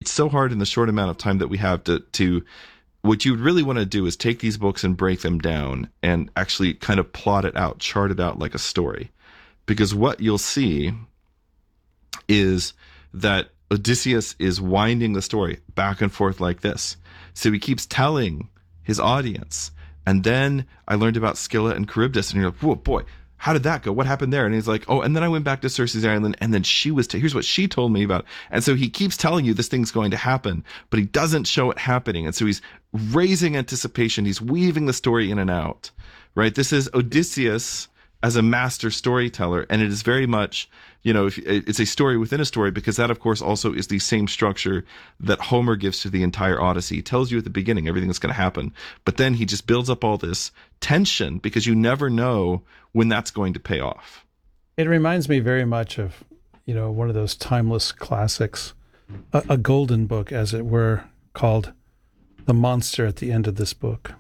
it's so hard in the short amount of time that we have to what you really want to do is take these books and break them down and actually kind of plot it out, chart it out like a story. Because what you'll see is that Odysseus is winding the story back and forth like this. So he keeps telling his audience. And then I learned about Scylla and Charybdis, and you're like, whoa, boy, how did that go? What happened there? And he's like, oh, and then I went back to Circe's island, and then she was, here's what she told me about it. And so he keeps telling you this thing's going to happen, but he doesn't show it happening. And so he's raising anticipation. He's weaving the story in and out, right? This is Odysseus as a master storyteller, and it is very much, it's a story within a story, because that, of course, also is the same structure that Homer gives to the entire Odyssey. He tells you at the beginning everything that's going to happen, but then he just builds up all this tension because you never know when that's going to pay off. It reminds me very much of, one of those timeless classics, a golden book, as it were, called The Monster at the End of This Book.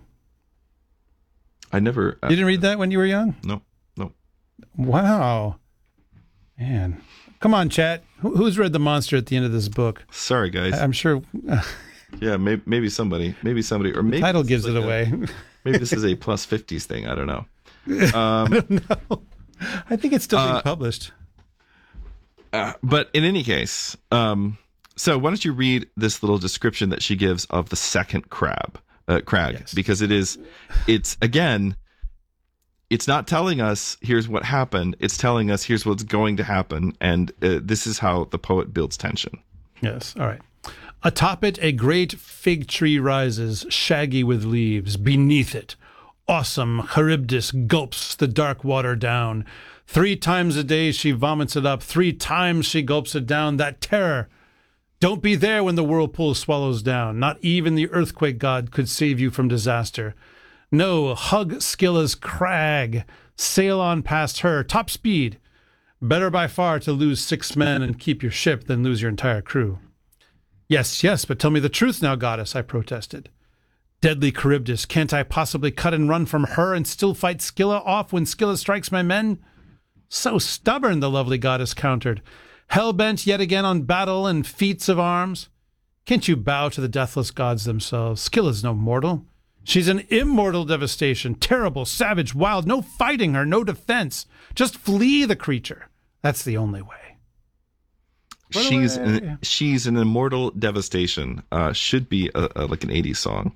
I never... You didn't read that when you were young? No. Wow. Man. Come on, chat. Who's read The Monster at the End of this book? Sorry, guys. I'm sure. Yeah, maybe somebody, or maybe the title gives it away. Maybe this is a plus 50s thing. I don't know. I don't know. I think it's still being published. But in any case, so why don't you read this little description that she gives of the second crag, yes. Because it's again, it's not telling us here's what happened. It's telling us here's what's going to happen. And this is how the poet builds tension. Yes. All right. Atop it, a great fig tree rises, shaggy with leaves. Beneath it, awesome Charybdis gulps the dark water down. 3 times a day she vomits it up. 3 times she gulps it down. That terror. Don't be there when the whirlpool swallows down. Not even the earthquake god could save you from disaster. No, hug Scylla's crag, sail on past her, top speed. Better by far to lose 6 men and keep your ship than lose your entire crew. Yes, but tell me the truth now, goddess, I protested. Deadly Charybdis, can't I possibly cut and run from her and still fight Scylla off when Scylla strikes my men? So stubborn, the lovely goddess countered. Hell-bent yet again on battle and feats of arms. Can't you bow to the deathless gods themselves? Scylla's no mortal. She's an immortal devastation, terrible, savage, wild, no fighting her, no defense. Just flee the creature. That's the only way. She's an immortal devastation. Should be like an 80s song.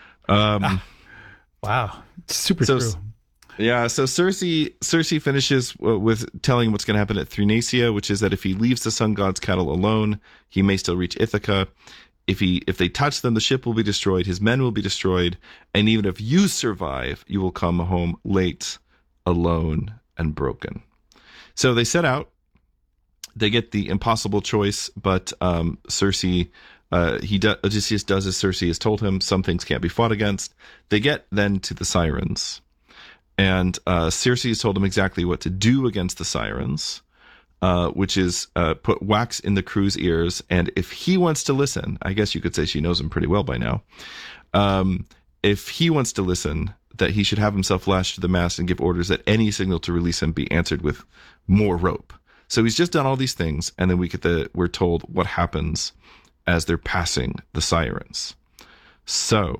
Wow. Super true. Yeah, so Circe finishes with telling him what's going to happen at Thrinacia, which is that if he leaves the sun god's cattle alone, he may still reach Ithaca. If they touch them, the ship will be destroyed, his men will be destroyed, and even if you survive, you will come home late, alone, and broken. So they set out. They get the impossible choice, but Odysseus does as Circe has told him. Some things can't be fought against. They get then to the Sirens, and Circe has told him exactly what to do against the Sirens. Which is put wax in the crew's ears, and if he wants to listen, I guess you could say she knows him pretty well by now. If he wants to listen, that he should have himself lashed to the mast and give orders that any signal to release him be answered with more rope. So he's just done all these things, and then we're told what happens as they're passing the Sirens. So,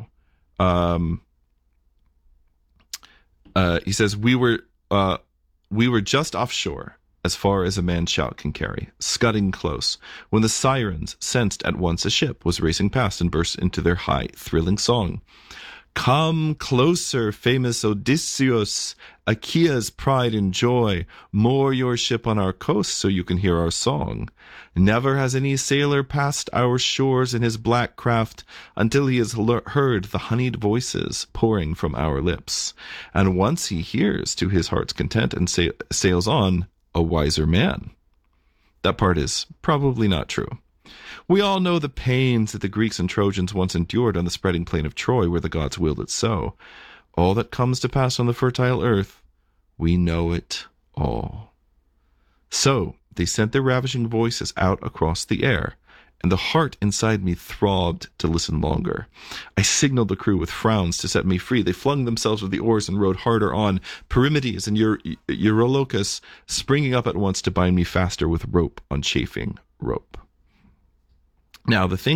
he says, we were just offshore, as far as a man's shout can carry, scudding close, when the Sirens sensed at once a ship was racing past and burst into their high, thrilling song. Come closer, famous Odysseus, Achaea's pride and joy, moor your ship on our coast so you can hear our song. Never has any sailor passed our shores in his black craft until he has heard the honeyed voices pouring from our lips. And once he hears to his heart's content and sails on, a wiser man. That part is probably not true. We all know the pains that the Greeks and Trojans once endured on the spreading plain of Troy where the gods willed it so. All that comes to pass on the fertile earth, we know it all. So they sent their ravishing voices out across the air, and the heart inside me throbbed to listen longer. I signaled the crew with frowns to set me free. They flung themselves with the oars and rowed harder on, Perimedes and Eurylochus springing up at once to bind me faster with rope on chafing rope. Now, the thing